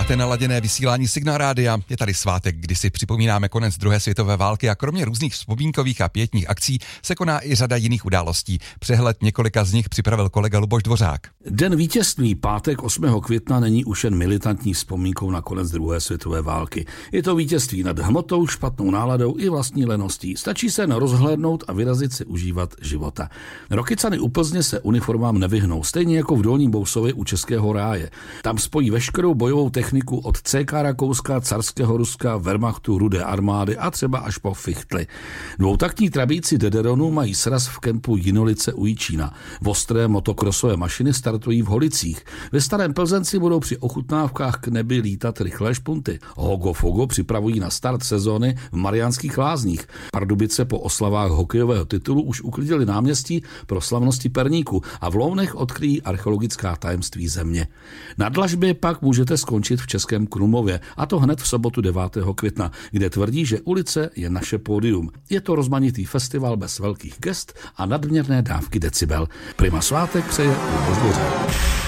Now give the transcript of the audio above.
Posloucháte naladěné vysílání Signál Rádia. Je tady svátek, kdy si připomínáme konec druhé světové války a kromě různých vzpomínkových a pietních akcí se koná i řada jiných událostí. Přehled několika z nich připravil kolega Luboš Dvořák. Den vítězství, pátek 8. května, není už jen militantní vzpomínkou na konec druhé světové války. Je to vítězství nad hmotou, špatnou náladou i vlastní leností. Stačí se rozhlédnout a vyrazit si užívat života. Rokycany u Plzně se uniformám nevyhnou, stejně jako v Dolním Bousově u Českého ráje. Tam spojí veškerou bojovou techniku od CK Rakouska, carského Ruska, Wehrmachtu, Rudé armády a třeba až po fichtly. Dvoutaktní trabíci Dederonu mají sraz v kempu Jinolice u Jičína. Ostré motokrosové mašiny startují v Holicích. Ve Starém Plzenci budou při ochutnávkách k nebi lítat rychlé špunty. Hogo Fogo připravují na start sezóny v Mariánských Lázních. Pardubice po oslavách hokejového titulu už uklidili náměstí pro slavnosti perníku a v Lounech odkryjí archeologická tajemství země. Na dlažbě pak můžete skončit v Českém Krumlově, a to hned v sobotu 9. května, kde tvrdí, že ulice je naše pódium. Je to rozmanitý festival bez velkých gest a nadměrné dávky decibel. Prima svátek přeje Luboš Dvořák.